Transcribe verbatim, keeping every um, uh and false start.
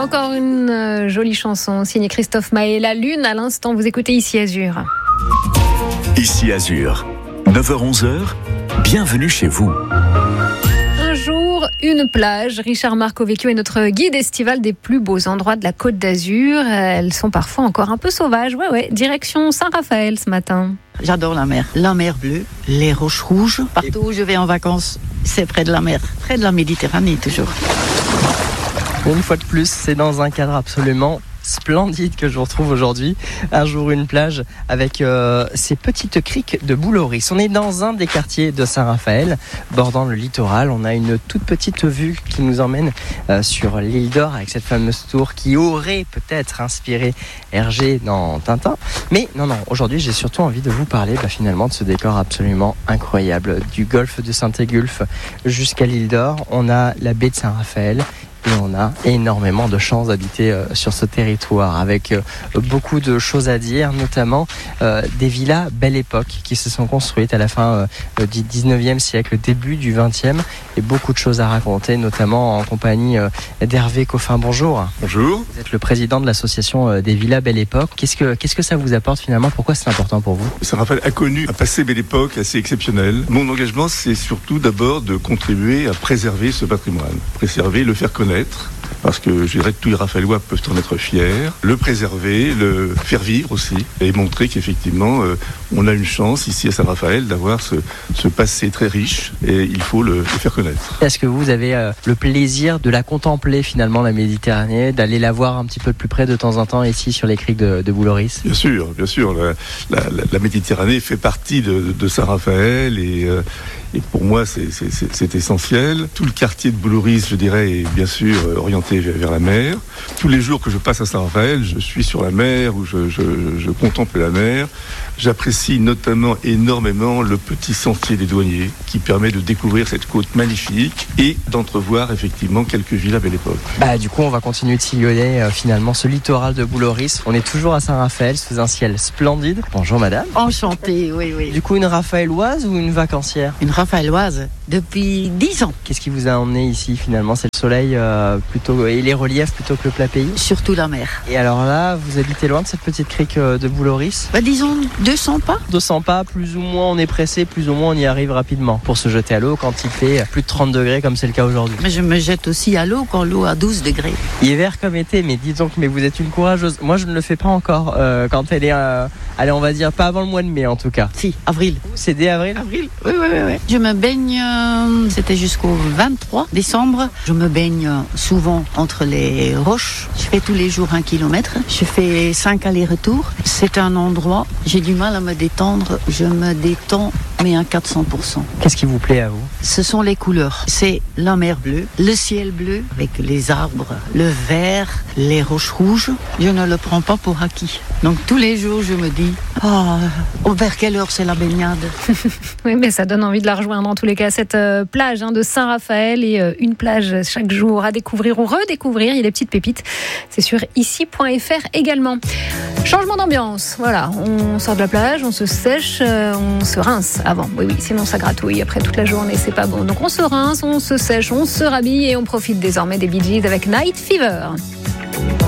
Encore une euh, jolie chanson signée Christophe Maé. La lune, à l'instant, vous écoutez Ici Azur. Ici Azur, neuf heures onze, bienvenue chez vous. Un jour, une plage. Richard Marcovecchio est notre guide estival des plus beaux endroits de la Côte d'Azur. Elles sont parfois encore un peu sauvages. Ouais, ouais. Direction Saint-Raphaël ce matin. J'adore la mer. La mer bleue, les roches rouges. Partout où je vais en vacances, c'est près de la mer. Près de la Méditerranée, toujours. Une fois de plus, c'est dans un cadre absolument splendide que je vous retrouve aujourd'hui. Un jour, une plage avec euh, ces petites criques de Bouloris. On est dans un des quartiers de Saint-Raphaël, bordant le littoral. On a une toute petite vue qui nous emmène euh, sur l'île d'Or avec cette fameuse tour qui aurait peut-être inspiré Hergé dans Tintin. Mais non, non, aujourd'hui, j'ai surtout envie de vous parler bah, finalement de ce décor absolument incroyable. Du golfe de Saint-Égulphe jusqu'à l'île d'Or, on a la baie de Saint-Raphaël. Et on a énormément de chance d'habiter euh, sur ce territoire avec euh, beaucoup de choses à dire, notamment euh, des villas belle époque qui se sont construites à la fin euh, du dix-neuvième siècle, début du vingtième, et beaucoup de choses à raconter, notamment en compagnie euh, d'Hervé Coffin. Bonjour. Bonjour. Vous êtes le président de l'association euh, des villas belle époque. Qu'est-ce que, qu'est-ce que ça vous apporte finalement? Pourquoi c'est important pour vous? Saint-Raphaël a connu un passé belle époque assez exceptionnel. Mon engagement, c'est surtout d'abord de contribuer à préserver ce patrimoine, préserver, le faire connaître. Parce que je dirais que tous les Raphaélois peuvent en être fiers, le préserver, le faire vivre aussi, et montrer qu'effectivement, euh, on a une chance ici à Saint-Raphaël d'avoir ce, ce passé très riche, et il faut le, le faire connaître. Est-ce que vous avez euh, le plaisir de la contempler finalement, la Méditerranée, d'aller la voir un petit peu de plus près de temps en temps ici sur les criques de, de Bouloris? Bien sûr, bien sûr. La, la, la Méditerranée fait partie de, de Saint-Raphaël, et, euh, et pour moi, c'est, c'est, c'est essentiel. Tout le quartier de Bouloris, je dirais, est bien sûr orienté vers la mer. Tous les jours que je passe à Saint-Raphaël, je suis sur la mer, ou je, je, je contemple la mer. J'apprécie notamment énormément le petit sentier des douaniers qui permet de découvrir cette côte magnifique et d'entrevoir effectivement quelques villas belle époque. Bah, du coup, on va continuer de sillonner euh, finalement ce littoral de Bouloris. On est toujours à Saint-Raphaël sous un ciel splendide. Bonjour madame. Enchantée, oui, oui. Du coup, une Raphaëloise ou une vacancière? Une Raphaëloise depuis dix ans. Qu'est-ce qui vous a emmené ici finalement? C'est le soleil euh, plutôt et les reliefs plutôt que le plat pays? Surtout la mer. Et alors là, vous habitez loin de cette petite crique euh, de Bouloris? Bah, disons deux cents pas. deux cents pas, plus ou moins on est pressé, plus ou moins on y arrive rapidement pour se jeter à l'eau quand il fait plus de trente degrés comme c'est le cas aujourd'hui. Mais je me jette aussi à l'eau quand l'eau a douze degrés. Hiver comme été, mais dis donc, mais vous êtes une courageuse. Moi je ne le fais pas encore euh, quand elle est, euh, allez on va dire pas avant le mois de mai en tout cas. Si, avril. C'est dès avril? Avril, oui, oui, oui, oui. Je me baigne, euh, c'était jusqu'au vingt-trois décembre. Je me baigne souvent entre les roches. Je fais tous les jours un kilomètre. Je fais cinq allers-retours. C'est un endroit, j'ai du mal à me détendre. Je me détends, mais à quatre cents pour cent. Qu'est-ce qui vous plaît à vous? Ce sont les couleurs. C'est la mer bleue, le ciel bleu, avec les arbres, le vert, les roches rouges. Je ne le prends pas pour acquis. Donc tous les jours, je me dis, oh, vers quelle heure c'est la baignade? Oui, mais ça donne envie de la rejoindre en tous les cas. Cette euh, plage hein, de Saint-Raphaël et euh, une plage chaque jour à découvrir ou redécouvrir. Il y a des petites pépites. C'est sur ici point f r également. Changement d'ambiance. Voilà, on sort de la plage, on se sèche, euh, on se rince avant. Oui, oui, sinon ça gratouille après toute la journée, c'est pas bon. Donc on se rince, on se sèche, on se rhabille et on profite désormais des Bee Gees avec Night Fever.